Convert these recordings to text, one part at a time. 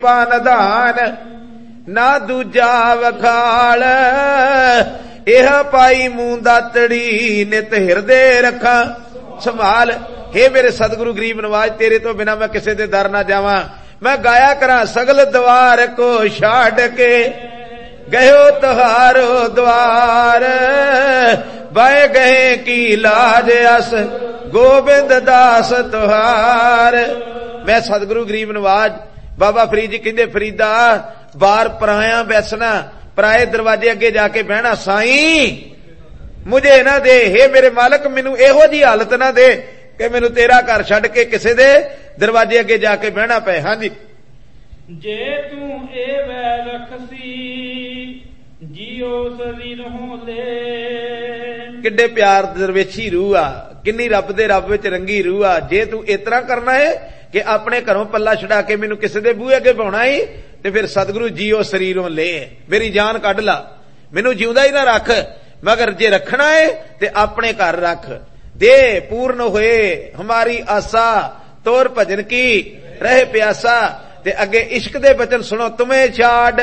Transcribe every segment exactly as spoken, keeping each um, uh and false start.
ਨਿਧਾਨ ਨਾ ਦੂਜਾ ਵਖਾਲ। ਇਹ ਪਾਈ ਮੂੰ ਦਾਤੜੀ ਨਿਤ ਹਿਰਦੇ ਰੱਖਾਂ ਸੰਭਾਲ। हे ਮੇਰੇ ਸਤਿਗੁਰੂ ਗਰੀਬ ਨਵਾਜ, ਤੇਰੇ ਤੋਂ ਬਿਨਾ ਮੈਂ ਕਿਸੇ ਦੇ ਦਰ ਨਾ ਜਾਵਾਂ। ਮੈਂ ਗਾਇਆ ਕਰਾਂ ਸਗਲ ਦਵਾਰ ਕੋ ਛਾੜ ਕੇ ਗਇਓ ਤੁਹਾਰੋ ਦਵਾਰ। ਬਹਿ ਗਏ ਕੀ ਲਾਜ ਅਸ ਗੋਬਿੰਦ ਦਾਸ ਤੁਹਾਰ। ਮੈਂ ਸਤਿਗੁਰੂ ਗਰੀਬ ਨਵਾਜ, ਬਾਬਾ ਫਰੀਦ ਜੀ ਕਹਿੰਦੇ ਫਰੀਦਾ ਬਾਰ ਪਰਾਇਆ ਬੈਸਣਾ, ਪਰਾਏ ਦਰਵਾਜ਼ੇ ਅੱਗੇ ਜਾ ਕੇ ਬਹਿਣਾ। ਸਾਈਂ ਮੁਝੇ ਨਾ ਦੇ, हे ਮੇਰੇ ਮਾਲਕ ਮੈਨੂੰ ਇਹੋ ਜੀ ਹਾਲਤ ਨਾ ਦੇ ਕਿ ਮੈਨੂੰ ਤੇਰਾ ਘਰ ਛੱਡ ਕੇ ਕਿਸੇ ਦੇ ਦਰਵਾਜ਼ੇ ਅੱਗੇ ਜਾ ਕੇ ਬਹਿਣਾ ਪਏ। ਹਾਂਜੀ, ਜੇ ਤੂੰ ਇਹ ਵੈ ਰਖਸੀ ਜੀਓ ਸਰੀਰ ਹੋਲੇ। ਕਿੱਡੇ ਪਿਆਰ ਦਰਵੇਸ਼ੀ ਰੂਹ ਆ, ਕਿੰਨੀ ਰੱਬ ਦੇ ਰੱਬ ਵਿੱਚ ਰੰਗੀ ਰੂਹ ਆ। ਜੇ ਤੂੰ ਇਸ ਤਰ੍ਹਾਂ ਕਰਨਾ ਹੈ ਕਿ ਆਪਣੇ ਘਰੋਂ ਪੱਲਾ ਛਡਾ ਕੇ ਮੈਨੂੰ ਕਿਸੇ ਦੇ ਬੂਹੇ ਅੱਗੇ ਪਾਉਣਾ ਈ, ਤੇ ਫਿਰ ਸਤਿਗੁਰੂ ਜੀਓ ਸਰੀਰੋਂ ਲੈ, ਮੇਰੀ ਜਾਨ ਕੱਢ ਲਾ, ਮੈਨੂੰ ਜਿਉਂਦਾ ਹੀ ਨਾ ਰੱਖ। ਮਗਰ ਜੇ ਰੱਖਣਾ ਹੈ ਤੇ ਆਪਣੇ ਘਰ ਰੱਖ। ਦੇ ਪੂਰਨ ਹੋਏ ਹਮਾਰੀ ਆਸਾ, ਤੋਰ ਭਜਨ ਕੀ ਰਹੇ ਪਿਆਸਾ। ਤੇ ਅੱਗੇ ਇਸ਼ਕ ਦੇ ਬਚਨ ਸੁਣੋ। ਤੁਮੇ ਛਾੜ,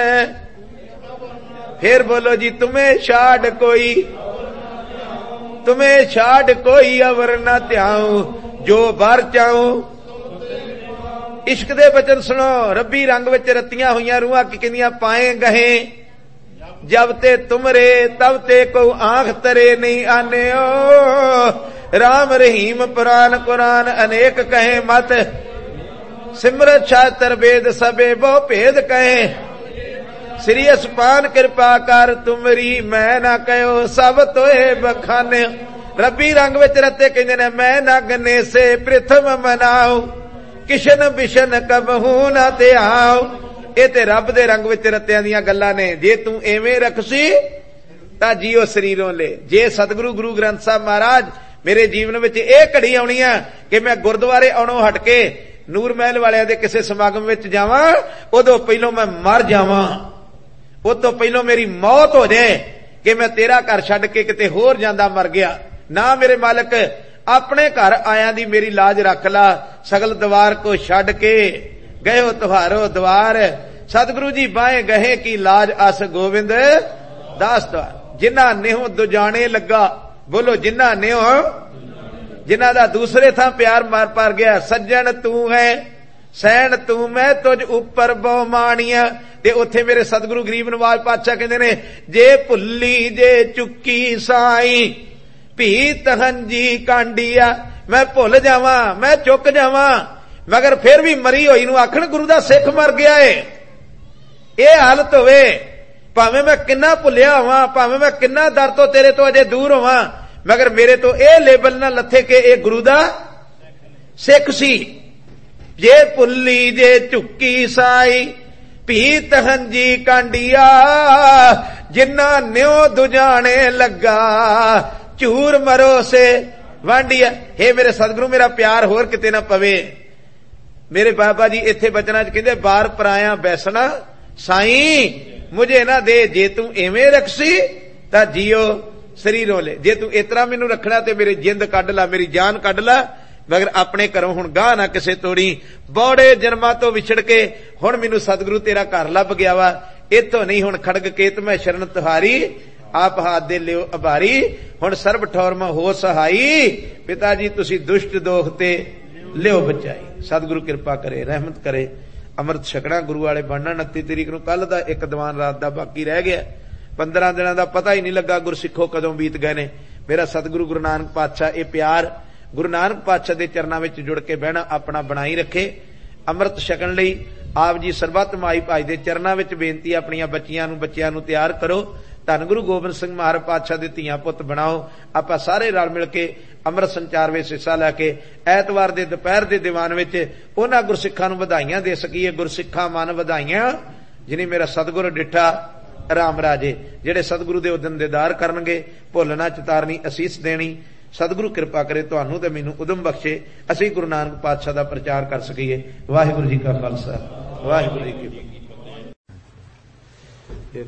ਫਿਰ ਬੋਲੋ ਜੀ, ਤੁਮੇ ਛਾੜ ਕੋਈ, ਤੁਮੇ ਛਾੜ ਕੋਈ ਅਵਰ ਨਾ ਧਿਆਉ, ਜੋ ਬਾਰ ਚਾਉ। ਇਸ਼ਕ ਦੇ ਬਚਨ ਸੁਣੋ। ਰੱਬੀ ਰੰਗ ਵਿੱਚ ਰਤੀਆਂ ਹੋਈਆਂ ਰੂਹਾਂ ਕੀ ਕਹਿੰਦੀਆਂ, ਪਾਏ ਗਏ ਜਬ ਤੇ ਤੁਮਰੇ ਤਬ ਤੇ ਕੋ ਆਂਖ ਤਰੇ ਨਹੀਂ ਆਨਿਓ। ਰਾਮ ਰਹੀਮ ਪੁਰਾਨ ਕੁਰਾਨ ਅਨੇਕ ਕਹੇ ਮਤ, ਸਿਮਰਤ ਛਾਤਰ ਵੇਦ ਸਭੇ ਬਹੁ ਭੇਦ ਕਹੇ। ਸ੍ਰੀ ਅਸਪਾਨ ਕਿਰਪਾ ਕਰ ਤੁਮਰੀ ਮੈਂ ਨਾ ਕਹਿਓ, ਸਭ ਤੋਏ ਬਖਾਨੇ। ਰੱਬੀ ਰੰਗ ਵਿੱਚ ਰਤੇ ਕਹਿੰਦੇ ਨੇ, ਮੈਂ ਨਾ ਗਨੇ ਸੇ ਪ੍ਰਥਮ ਮਨਾਉ, ਕਿਸ਼ਨ ਬਿਸ਼ਨ ਕਬਹੂ ਨਾ ਤੇ ਆਓ। ਇਹ ਤੇ ਰੱਬ ਦੇ ਰੰਗ ਵਿੱਚ ਰਤਿਆਂ ਦੀਆਂ ਗੱਲਾਂ ਨੇ। ਜੇ ਤੂੰ ਐਵੇਂ ਰਖਸੀ ਤਾਂ ਜੀਓ ਸਰੀਰੋਂ ਲੈ। ਜੇ ਸਤਿਗੁਰੂ ਗੁਰੂ ਗ੍ਰੰਥ ਸਾਹਿਬ ਮਹਾਰਾਜ ਮੇਰੇ ਜੀਵਨ ਵਿੱਚ ਇਹ ਘੜੀ ਆਉਣੀ ਆ ਕਿ ਮੈਂ ਗੁਰਦੁਆਰੇ ਆਉਣੋਂ ਹਟ ਕੇ ਨੂਰ ਮਹਿਲ ਵਾਲਿਆਂ ਦੇ ਕਿਸੇ ਸਮਾਗਮ ਵਿੱਚ ਜਾਵਾਂ, ਉਦੋਂ ਪਹਿਲੋਂ ਮੈਂ ਮਰ ਜਾਵਾਂ, ਉਹ ਤੋਂ ਪਹਿਲੋਂ ਮੇਰੀ ਮੌਤ ਹੋ ਜਾਏ ਕਿ ਮੈਂ ਤੇਰਾ ਘਰ ਛੱਡ ਕੇ ਕਿਤੇ ਹੋਰ ਜਾਂਦਾ ਮਰ ਗਿਆ। ਨਾ ਮੇਰੇ ਮਾਲਕ, ਆਪਣੇ ਘਰ ਆਇਆਂ ਦੀ ਮੇਰੀ ਲਾਜ ਰੱਖ ਲਾ। ਸਗਲ ਦਵਾਰ ਕੋ ਛੱਡ ਕੇ ਗਇਓ ਤੁਹਾਰੋ ਦਵਾਰ। ਸਤਿਗੁਰੂ ਜੀ ਬਾਏ ਗਏ ਕੀ ਲਾਜ ਅਸ ਗੋਬਿੰਦ ਦਾਸ ਦਵਾਰ। ਜਿਨ੍ਹਾਂ ਨਿਹੋ ਦੁਜਾਣੇ ਲੱਗਾ, ਬੋਲੋ ਜਿਨ੍ਹਾਂ ਨਿਹੋ, ਜਿਨ੍ਹਾਂ ਦਾ ਦੂਸਰੇ ਥਾਂ ਪਿਆਰ ਮਾਰ ਪਾਰ ਗਿਆ। ਸੱਜਣ ਤੂੰ ਹੈ ਸੈਣ ਤੂੰ ਮੈਂ ਤੁਝ ਉੱਪਰ ਬਹੁ ਮਾਣੀਆਂ। ਤੇ ਉੱਥੇ ਮੇਰੇ ਸਤਿਗੁਰੂ ਗਰੀਬ ਨਵਾਜ ਪਾਤਸ਼ਾਹ ਕਹਿੰਦੇ ਨੇ, ਜੇ ਭੁੱਲੀ ਜੇ ਚੁੱਕੀ ਸਾਈ ਭੀ ਤਹੰਜੀ ਕਾਂਡੀਆ। ਮੈਂ ਭੁੱਲ ਜਾਵਾਂ, ਮੈਂ ਚੁੱਕ ਜਾਵਾਂ, ਮਗਰ ਫਿਰ ਵੀ ਮਰੀ ਹੋਈ ਨੂੰ ਆਖਣ ਗੁਰੂ ਦਾ ਸਿੱਖ ਮਰ ਗਿਆ ਏ। ਇਹ ਹਾਲਤ ਹੋਵੇ, ਭਾਵੇਂ ਮੈਂ ਕਿੰਨਾ ਭੁੱਲਿਆ ਹੋਵਾਂ, ਭਾਵੇਂ ਮੈਂ ਕਿੰਨਾ ਦਰ ਤੋਂ ਤੇਰੇ ਤੋਂ ਅਜੇ ਦੂਰ ਹੋਵਾਂ, ਮਗਰ ਮੇਰੇ ਤੋਂ ਇਹ ਲੇਬਲ ਨਾ ਲੱਥੇ ਕਿ ਇਹ ਗੁਰੂ ਦਾ ਸਿੱਖ ਸੀ। ਜੇ ਭੁੱਲੀ ਜੇ ਝੁੱਕੀ ਸਾਈ ਭੀ ਤਹੰਜੀ ਕਾਂਡੀਆ। ਜਿੰਨਾ ਨਿਉ ਦੁਜਾਣੇ ਲੱਗਾ ਝੂਰ ਮਰੋ ਸੇ ਵਾਂਡੀਆ। ਹੇ ਮੇਰੇ ਸਤਿਗੁਰੂ, ਮੇਰਾ ਪਿਆਰ ਹੋਰ ਕਿਤੇ ਨਾ ਪਵੇ। ਮੇਰੇ ਬਾਬਾ ਜੀ ਇੱਥੇ ਬਚਨਾਂ ਚ ਕਹਿੰਦੇ, ਬਾਰ ਪਰਾਇਆ ਬੈਸਣਾ ਸਾਈਂ ਮੁਝੇ ਨਾ ਦੇ। ਜੇ ਤੂੰ ਐਵੇਂ ਰਖਸੀ ਤਾਂ ਜੀਓ ਸਰੀਰੋਂ ਲੈ। ਜੇ ਤੂੰ ਇਤਰਾ ਮੈਨੂੰ ਰੱਖਣਾ ਤੇ ਮੇਰੀ ਜਿੰਦ ਕੱਢ ਲਾ, ਮੇਰੀ ਜਾਨ ਕੱਢ ਲਾ, ਮਗਰ ਆਪਣੇ ਘਰੋਂ ਹੁਣ ਗਾਹ ਨਾ ਕਿਸੇ ਤੋੜੀ। ਬੌੜੇ ਜਨਮਾਂ ਤੋਂ ਵਿਛੜ ਕੇ ਹੁਣ ਮੈਨੂੰ ਸਤਿਗੁਰੂ ਤੇਰਾ ਘਰ ਲੱਭ ਗਿਆ ਵਾ। ਇਥੋਂ ਨਹੀਂ ਹੁਣ ਖੜਗ ਕੇਤ ਮੈਂ ਸ਼ਰਨ ਤੁਹਾਰੀ, ਆਪ ਹਾਥ ਦੇ ਲਿਓ ਅਭਾਰੀ। ਹੁਣ ਸਰਬ ਠੌਰ ਮੈਂ ਹੋ ਸਹਾਈ, ਪਿਤਾ ਜੀ ਤੁਸੀਂ ਦੁਸ਼ਟ ਦੋਖ ਤੇ ਲਿਓ ਬਚਾਈ। ਸਤਿਗੁਰੂ ਕਿਰਪਾ ਕਰੇ, ਰਹਿਮਤ ਕਰੇ। ਅੰਮ੍ਰਿਤ ਛਕਣਾ ਗੁਰੂ ਵਾਲੇ ਬਣਨਾ। ਉਨੱਤੀ ਤਰੀਕ ਨੂੰ ਕੱਲ ਦਾ ਇੱਕ ਦੀਵਾਨ ਰਾਤ ਦਾ ਬਾਕੀ ਰਹਿ ਗਿਆ। ਪੰਦਰਾਂ ਦਿਨਾਂ ਦਾ ਪਤਾ ਹੀ ਨਹੀਂ ਲੱਗਾ ਗੁਰਸਿੱਖੋ ਕਦੋਂ ਬੀਤ ਗਏ ਨੇ। ਮੇਰਾ ਸਤਿਗੁਰੂ ਗੁਰੂ ਨਾਨਕ ਪਾਤਸ਼ਾਹ ਇਹ ਪਿਆਰ ਗੁਰੂ ਨਾਨਕ ਪਾਤਸ਼ਾਹ ਦੇ ਚਰਨਾਂ ਵਿੱਚ ਜੁੜ ਕੇ ਬਹਿਣਾ ਆਪਣਾ ਬਣਾਈ ਰੱਖੇ। ਅੰਮ੍ਰਿਤ ਛਕਣ ਲਈ ਆਪ ਜੀ ਸਰਬੱਤ ਮਾਈ ਭਾਈ ਦੇ ਚਰਨਾਂ ਵਿੱਚ ਬੇਨਤੀ, ਆਪਣੀਆਂ ਬੱਚੀਆਂ ਨੂੰ ਬੱਚਿਆਂ ਨੂੰ ਤਿਆਰ ਕਰੋ। ਧੰਨ ਗੁਰੂ ਗੋਬਿੰਦ ਸਿੰਘ ਮਹਾਰਾਜ ਪਾਤਸ਼ਾਹ ਦੇ ਧੀਆਂ ਪੁੱਤ ਬਣਾਓ। ਆਪਾਂ ਸਾਰੇ ਰਲ ਮਿਲ ਕੇ ਅੰਮ੍ਰਿਤ ਸੰਚਾਰ ਵਿੱਚ ਹਿੱਸਾ ਲੈ ਕੇ ਐਤਵਾਰ ਦੇ ਦੁਪਹਿਰ ਦੇ ਦੀਵਾਨ ਵਿੱਚ ਉਹਨਾਂ ਗੁਰਸਿੱਖਾਂ ਨੂੰ ਵਧਾਈਆਂ ਦੇ ਸਕੀਏ। ਗੁਰਸਿੱਖਾਂ ਮਨ ਵਧਾਈਆਂ ਜਿਨੇ ਮੇਰਾ ਸਤਿਗੁਰ ਡਿੱਠਾ ਰਾਮ ਰਾਜੇ। ਜਿਹੜੇ ਸਤਿਗੁਰੂ ਦੇ ਉਦਮ ਦੀਦਾਰ ਕਰਨਗੇ, ਭੁੱਲਣਾ ਚਿਤਾਰਨੀ ਅਸੀਸ ਦੇਣੀ। ਸਤਿਗੁਰੂ ਕਿਰਪਾ ਕਰੇ ਤੁਹਾਨੂੰ ਤੇ ਮੈਨੂੰ ਉਦਮ ਬਖਸ਼ੇ, ਅਸੀਂ ਗੁਰੂ ਨਾਨਕ ਪਾਤਸ਼ਾਹ ਦਾ ਪ੍ਰਚਾਰ ਕਰ ਸਕੀਏ। ਵਾਹਿਗੁਰੂ ਜੀ ਕਾ ਖਾਲਸਾ, ਵਾਹਿਗੁਰੂ ਜੀ ਕੀ ਫਤਿਹ।